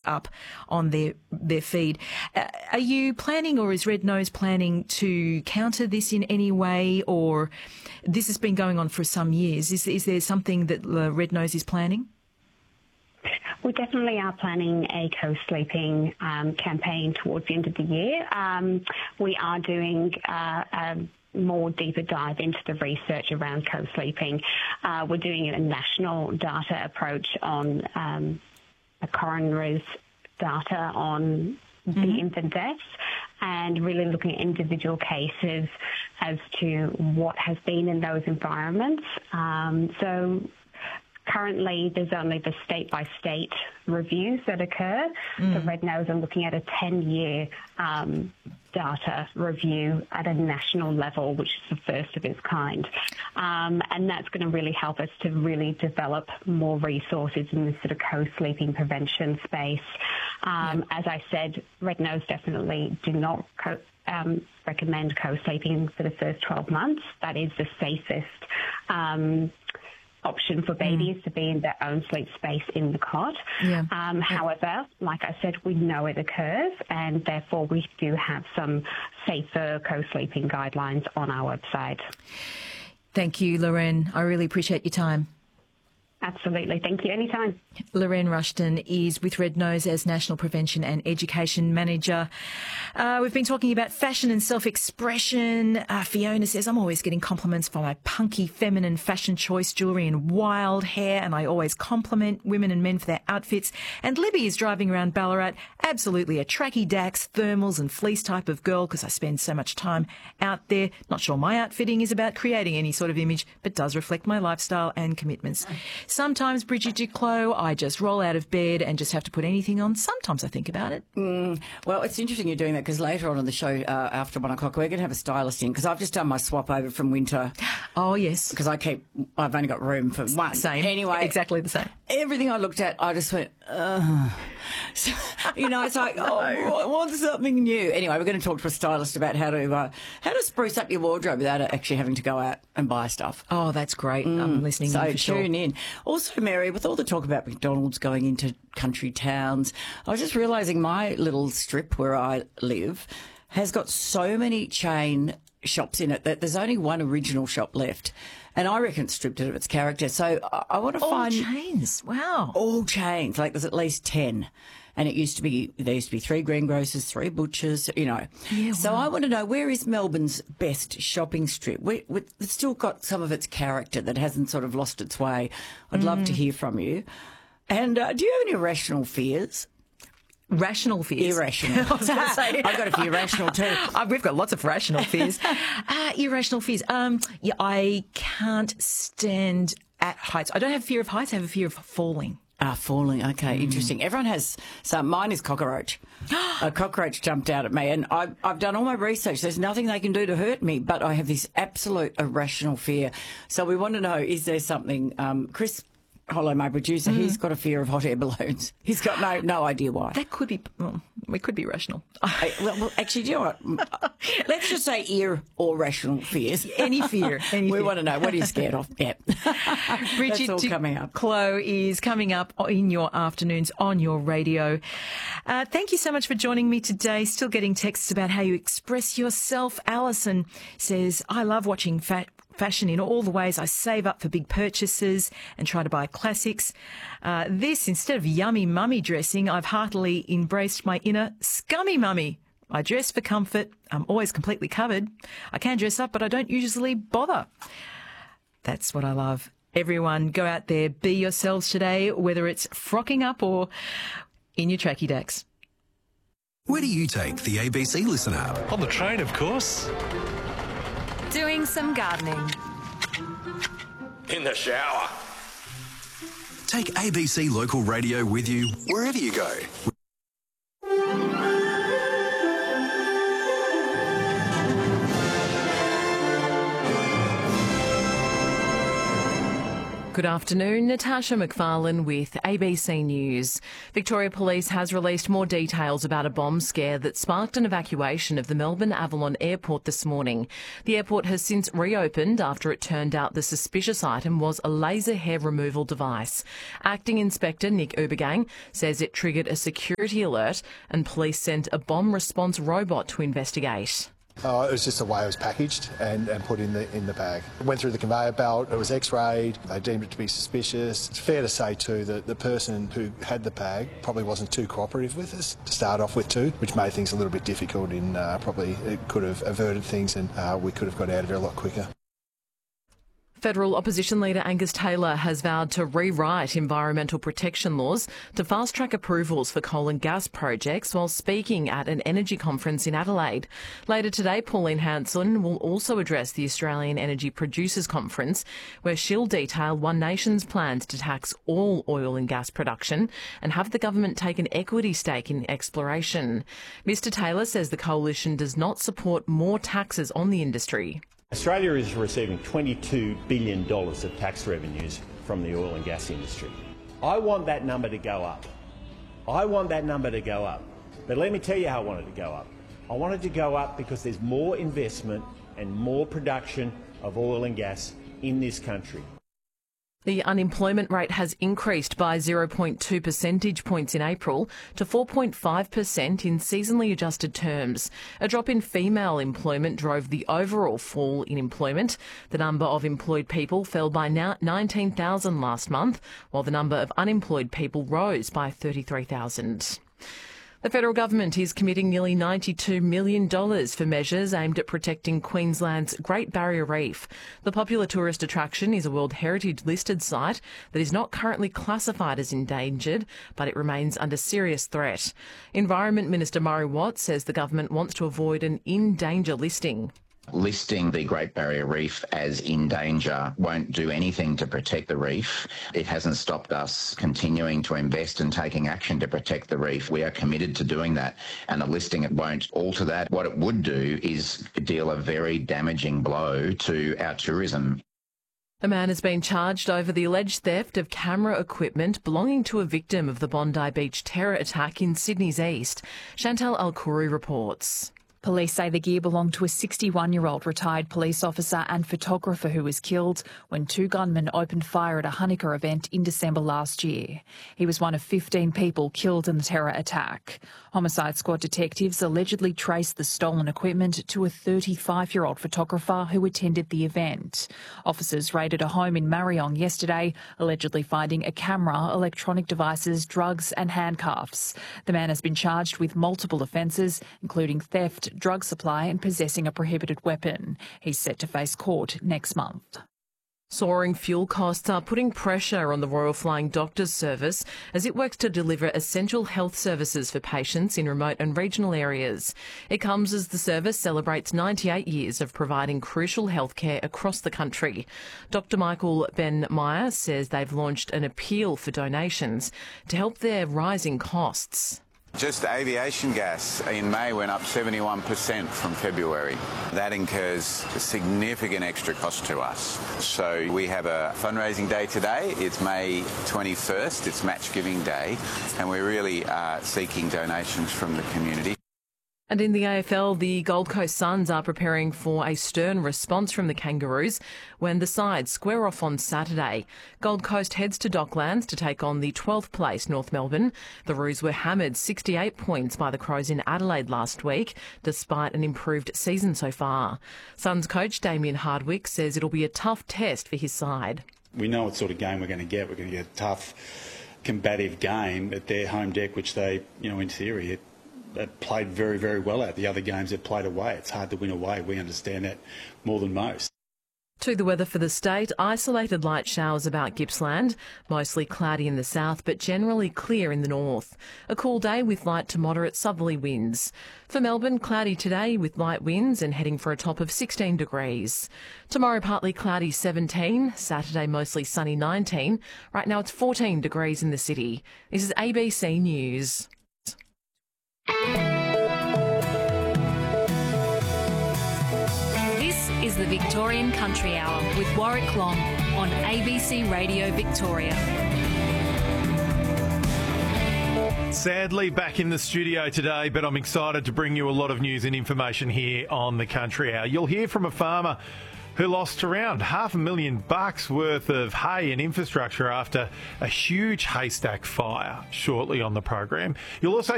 up on their feed. Are you planning, or is Red Nose planning to counter this in any way, or this has been going on for some years? Is there something that Red Nose is planning? We definitely are planning a co-sleeping campaign towards the end of the year. We are doing a more deeper dive into the research around co-sleeping. We're doing a national data approach on a coroner's data on the infant deaths, and really looking at individual cases as to what has been in those environments. So currently, there's only the state-by-state reviews that occur. The Red Nose are looking at a 10-year data review at a national level, which is the first of its kind. And that's going to really help us to really develop more resources in this sort of co-sleeping prevention space. As I said, Red Nose definitely do not recommend co-sleeping for the first 12 months. That is the safest option for babies to be in their own sleep space in the cot. However, like I said, we know it occurs, and therefore we do have some safer co-sleeping guidelines on our website. Thank you, Lorraine. I really appreciate your time. Absolutely. Thank you. Anytime. Lorraine Rushton is with Red Nose as National Prevention and Education Manager. We've been talking about fashion and self-expression. Fiona says, I'm always getting compliments for my punky feminine fashion choice, jewellery and wild hair, and I always compliment women and men for their outfits. And Libby is driving around Ballarat, absolutely a tracky dax, thermals and fleece type of girl, because I spend so much time out there. Not sure my outfitting is about creating any sort of image, but does reflect my lifestyle and commitments. Sometimes, Bridget Duclos, I just roll out of bed and just have to put anything on. Sometimes I think about it. Well, it's interesting you're doing that, because later on in the show, after 1 o'clock, we're going to have a stylist in, because I've just done my swap over from winter. Oh, yes. Because I've only got room for one. Same. Anyway. Exactly the same. Everything I looked at, I just went, so, it's like, I want something new. Anyway, we're going to talk to a stylist about how to spruce up your wardrobe without actually having to go out and buy stuff. Oh, that's great. I'm listening so in for sure. Tune in. Also, Mary, with all the talk about McDonald's going into country towns, I was just realising my little strip where I live has got so many chain shops in it that there's only one original shop left. And I reckon it's stripped of its character. So I want to find... All chains. Wow. All chains. Like there's at least 10. And there used to be 3 greengrocers, 3 butchers, Yeah, so I want to know, where is Melbourne's best shopping strip? It's still got some of its character that hasn't sort of lost its way. I'd love to hear from you. And do you have any irrational fears? Rational fears. Irrational. I was going to say. I've got a few irrational too. We've got lots of rational fears. Irrational fears. I can't stand at heights. I don't have fear of heights. I have a fear of falling. Falling. Okay, interesting. Everyone has some. Mine is cockroach. A cockroach jumped out at me, and I've done all my research. There's nothing they can do to hurt me, but I have this absolute irrational fear. So we want to know, is there something, Chris Hollow, my producer, he's got a fear of hot air balloons. He's got no idea why. That could be, it could be rational. Well, actually, do you know what? Let's just say ear or rational fears. Any fear. We want to know, what are you scared of? Yeah. Bridget That's all coming up. Chloe is coming up in your afternoons on your radio. Thank you so much for joining me today. Still getting texts about how you express yourself. Alison says, I love watching fashion in all the ways. I save up for big purchases and try to buy classics. Instead of yummy mummy dressing, I've heartily embraced my inner scummy mummy. I dress for comfort. I'm always completely covered. I can dress up, but I don't usually bother. That's what I love. Everyone, go out there, be yourselves today, whether it's frocking up or in your tracky dacks. Where do you take the ABC Listen app? On the train, of course. Doing some gardening. In the shower. Take ABC Local Radio with you wherever you go. Good afternoon, Natasha McFarlane with ABC News. Victoria Police has released more details about a bomb scare that sparked an evacuation of the Melbourne Avalon Airport this morning. The airport has since reopened after it turned out the suspicious item was a laser hair removal device. Acting Inspector Nick Ubergang says it triggered a security alert and police sent a bomb response robot to investigate. It was just the way it was packaged and put in the bag. It went through the conveyor belt, it was x-rayed, they deemed it to be suspicious. It's fair to say too that the person who had the bag probably wasn't too cooperative with us to start off with too, which made things a little bit difficult and probably it could have averted things and we could have got out of it a lot quicker. Federal opposition leader Angus Taylor has vowed to rewrite environmental protection laws to fast-track approvals for coal and gas projects while speaking at an energy conference in Adelaide. Later today, Pauline Hanson will also address the Australian Energy Producers Conference, where she'll detail One Nation's plans to tax all oil and gas production and have the government take an equity stake in exploration. Mr Taylor says the coalition does not support more taxes on the industry. Australia is receiving $22 billion of tax revenues from the oil and gas industry. I want that number to go up. I want that number to go up. But let me tell you how I want it to go up. I want it to go up because there's more investment and more production of oil and gas in this country. The unemployment rate has increased by 0.2 percentage points in April to 4.5% in seasonally adjusted terms. A drop in female employment drove the overall fall in employment. The number of employed people fell by 19,000 last month, while the number of unemployed people rose by 33,000. The federal government is committing nearly $92 million for measures aimed at protecting Queensland's Great Barrier Reef. The popular tourist attraction is a World Heritage listed site that is not currently classified as endangered, but it remains under serious threat. Environment Minister Murray Watt says the government wants to avoid an in danger listing. Listing the Great Barrier Reef as in danger won't do anything to protect the reef. It hasn't stopped us continuing to invest and taking action to protect the reef. We are committed to doing that, and a listing it won't alter that. What it would do is deal a very damaging blow to our tourism. A man has been charged over the alleged theft of camera equipment belonging to a victim of the Bondi Beach terror attack in Sydney's east. Chantal Alkouri reports. Police say the gear belonged to a 61-year-old retired police officer and photographer who was killed when two gunmen opened fire at a Hanukkah event in December last year. He was one of 15 people killed in the terror attack. Homicide Squad detectives allegedly traced the stolen equipment to a 35-year-old photographer who attended the event. Officers raided a home in Marryong yesterday, allegedly finding a camera, electronic devices, drugs and handcuffs. The man has been charged with multiple offences, including theft, drug supply and possessing a prohibited weapon. He's set to face court next month. Soaring fuel costs are putting pressure on the Royal Flying Doctors Service as it works to deliver essential health services for patients in remote and regional areas. It comes as the service celebrates 98 years of providing crucial healthcare across the country. Dr Michael Ben Meyer says they've launched an appeal for donations to help their rising costs. Just aviation gas in May went up 71% from February. That incurs a significant extra cost to us. So we have a fundraising day today. It's May 21st. It's Match Giving Day, and we're really seeking donations from the community. And in the AFL, the Gold Coast Suns are preparing for a stern response from the Kangaroos when the sides square off on Saturday. Gold Coast heads to Docklands to take on the 12th place North Melbourne. The Roos were hammered 68 points by the Crows in Adelaide last week, despite an improved season so far. Suns coach Damien Hardwick says it'll be a tough test for his side. We know what sort of game we're going to get. We're going to get a tough, combative game at their home deck, which they, in theory, played very, very well at. The other games they've played away. It's hard to win away. We understand that more than most. To the weather for the state, isolated light showers about Gippsland, mostly cloudy in the south but generally clear in the north. A cool day with light to moderate southerly winds. For Melbourne, cloudy today with light winds and heading for a top of 16 degrees. Tomorrow partly cloudy 17, Saturday mostly sunny 19. Right now it's 14 degrees in the city. This is ABC News. This is the Victorian Country Hour with Warwick Long on ABC Radio Victoria. Sadly, back in the studio today, but I'm excited to bring you a lot of news and information here on the Country Hour. You'll hear from a farmer who lost around $500,000 worth of hay and infrastructure after a huge haystack fire shortly on the program. You'll also